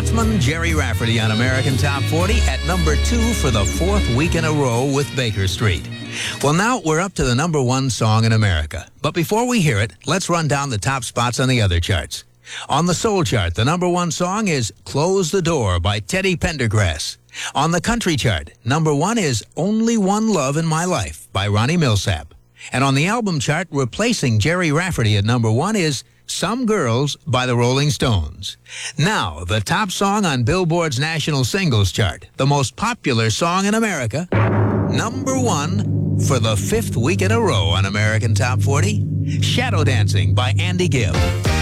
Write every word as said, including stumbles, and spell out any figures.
Scotsman Jerry Rafferty on American Top forty at number two for the fourth week in a row with Baker Street. Well, now we're up to the number one song in America. But before we hear it, let's run down the top spots on the other charts. On the soul chart, the number one song is Close the Door by Teddy Pendergrass. On the country chart, number one is Only One Love in My Life by Ronnie Millsap. And on the album chart, replacing Jerry Rafferty at number one is Some Girls by the Rolling Stones. Now, the top song on Billboard's National Singles Chart, the most popular song in America, number one for the fifth week in a row on American Top forty, Shadow Dancing by Andy Gibb.